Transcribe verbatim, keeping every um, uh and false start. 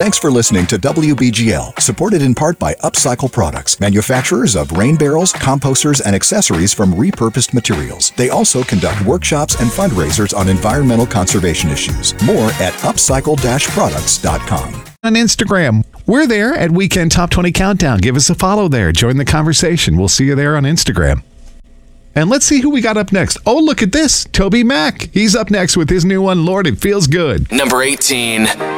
Thanks for listening to W B G L, supported in part by Upcycle Products, manufacturers of rain barrels, composters, and accessories from repurposed materials. They also conduct workshops and fundraisers on environmental conservation issues. More at upcycle dash products dot com. On Instagram, we're there at Weekend Top twenty Countdown. Give us a follow there. Join the conversation. We'll see you there on Instagram. And let's see who we got up next. Oh, look at this. Toby Mac. He's up next with his new one, Lord, It Feels Good. Number eighteen.